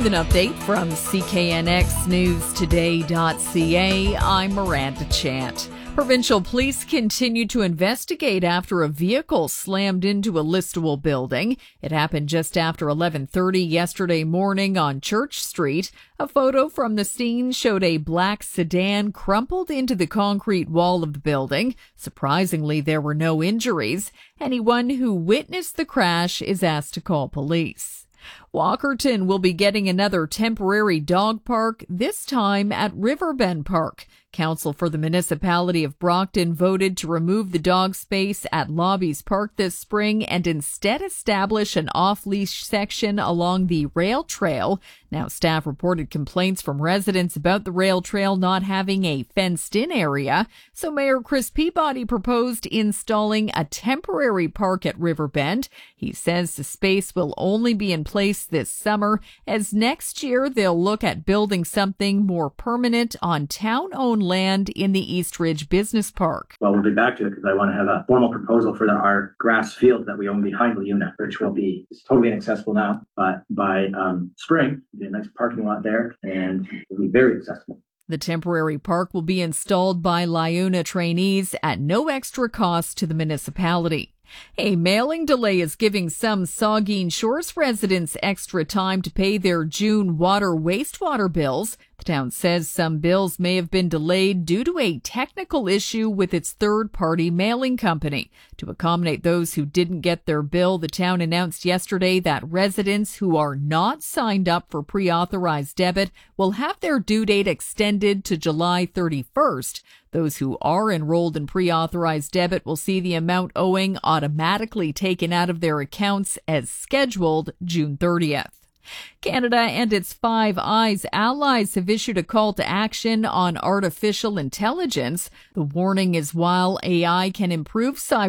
With an update from CKNXNewsToday.ca, I'm Miranda Chant. Provincial police continue to investigate after a vehicle slammed into a Listowel building. It happened just after 11:30 yesterday morning on Church Street. A photo from the scene showed a black sedan crumpled into the concrete wall of the building. Surprisingly, there were no injuries. Anyone who witnessed the crash is asked to call police. Walkerton will be getting another temporary dog park, this time at Riverbend Park. Council for the Municipality of Brockton voted to remove the dog space at Lobbies Park this spring and instead establish an off-leash section along the rail trail. Now, staff reported complaints from residents about the rail trail not having a fenced-in area, so Mayor Chris Peabody proposed installing a temporary park at Riverbend. He says the space will only be in place this summer, as next year they'll look at building something more permanent on town-owned land in the East Ridge Business Park. Well, we'll be back to it because I want to have a formal proposal for our grass field that we own behind LiUNA, which will be totally inaccessible now, but by spring, there'll be a nice parking lot there and it'll be very accessible. The temporary park will be installed by LiUNA trainees at no extra cost to the municipality. A mailing delay is giving some Saugeen Shores residents extra time to pay their June wastewater bills. The town says some bills may have been delayed due to a technical issue with its third-party mailing company. To accommodate those who didn't get their bill, the town announced yesterday that residents who are not signed up for pre-authorized debit will have their due date extended to July 31st. Those who are enrolled in pre-authorized debit will see the amount owing automatically taken out of their accounts as scheduled June 30th. Canada and its Five Eyes allies have issued a call to action on artificial intelligence. The warning is while AI can improve cyber